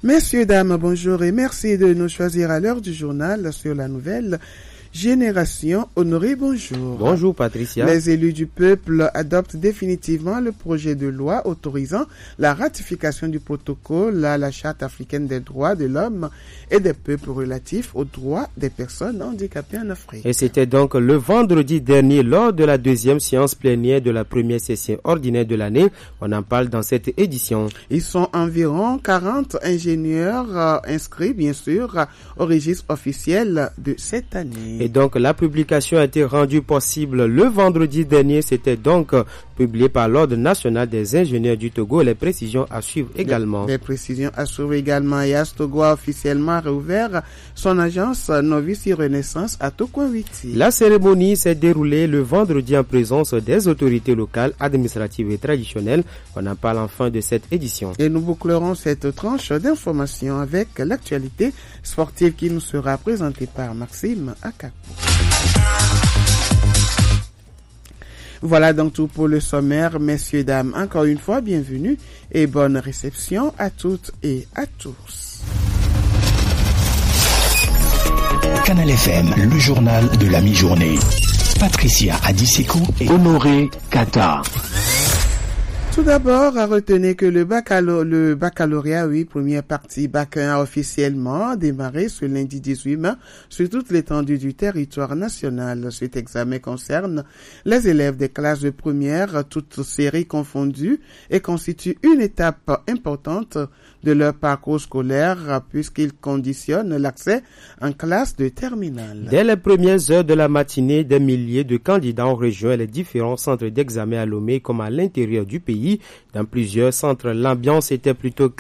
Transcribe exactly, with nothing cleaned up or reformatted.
Messieurs, dames, bonjour et merci de nous choisir à l'heure du journal sur la nouvelle Génération. Honoré, bonjour. Bonjour Patricia. Les élus du peuple adoptent définitivement le projet de loi autorisant la ratification du protocole à la Charte africaine des droits de l'homme et des peuples relatifs aux droits des personnes handicapées en Afrique. Et c'était donc le vendredi dernier lors de la deuxième séance plénière de la première session ordinaire de l'année. On en parle dans cette édition. Ils sont environ quarante ingénieurs euh, inscrits, bien sûr, au registre officiel de cette année. Et donc, la publication a été rendue possible le vendredi dernier. C'était donc publié par l'Ordre national des ingénieurs du Togo. Les précisions à suivre également. Les, les précisions à suivre également. Et As Togo a officiellement réouvert son agence Novici Renaissance à Tokwawiti. La cérémonie s'est déroulée le vendredi en présence des autorités locales, administratives et traditionnelles. On en parle en fin de cette édition. Et nous bouclerons cette tranche d'informations avec l'actualité sportive qui nous sera présentée par Maxime Akakou. Voilà donc tout pour le sommaire, messieurs, dames. Encore une fois, bienvenue et bonne réception à toutes et à tous. Canal F M, le journal de la mi-journée. Patricia Adiseko et Honoré Kata. Tout d'abord, à retenir que le, baccalo- le baccalauréat, oui, première partie bac un a officiellement démarré ce lundi dix-huit mai sur toute l'étendue du territoire national. Cet examen concerne les élèves des classes de première, toutes séries confondues, et constitue une étape importante de leur parcours scolaire puisqu'il conditionne l'accès en classe de terminale. Dès les premières heures de la matinée, des milliers de candidats ont rejoint les différents centres d'examen à Lomé comme à l'intérieur du pays. Dans plusieurs centres, l'ambiance était plutôt